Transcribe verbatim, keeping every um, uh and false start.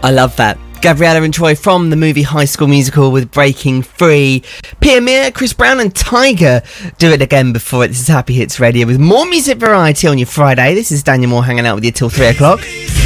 I love that. Gabriella and Troy from the movie High School Musical with Breaking Free. Pia Mir, Chris Brown and Tyga do it again before it. This is Happy Hits Radio with more music variety on your Friday. This is Daniel Moore hanging out with you till three o'clock.